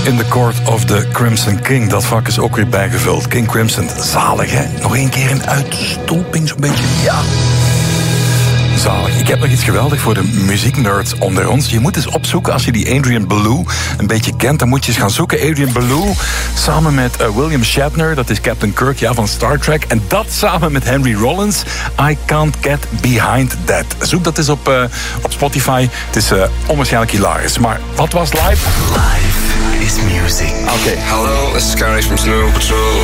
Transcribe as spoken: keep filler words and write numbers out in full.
In the Court of the Crimson King. Dat vak is ook weer bijgevuld. King Crimson, zalig hè? Nog één keer een uitstulping zo'n beetje. Ja. Zalig. Ik heb nog iets geweldig voor de muzieknerds onder ons. Je moet eens opzoeken, als je die Adrian Belew een beetje kent, dan moet je eens gaan zoeken. Adrian Belew samen met uh, William Shatner, dat is Captain Kirk ja, van Star Trek. En dat samen met Henry Rollins. I Can't Get Behind That. Zoek dat eens op, uh, op Spotify. Het is uh, onwaarschijnlijk hilarisch. Maar wat was live? Live is music. Oké. Okay. Hello, this is Gary from Snow Patrol.